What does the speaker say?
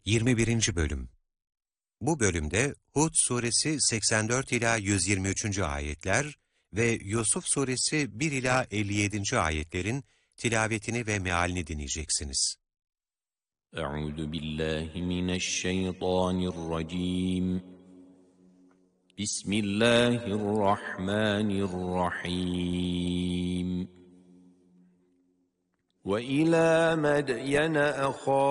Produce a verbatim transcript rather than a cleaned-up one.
yirmi birinci Bölüm. Bu bölümde Hud suresi seksen dört ila yüz yirmi üçüncü ayetler ve Yusuf suresi bir ila elli yedinci ayetlerin tilavetini ve mealini dinleyeceksiniz. Euzu billahi mineşşeytanirracim. Bismillahirrahmanirrahim. Ve ila Medyen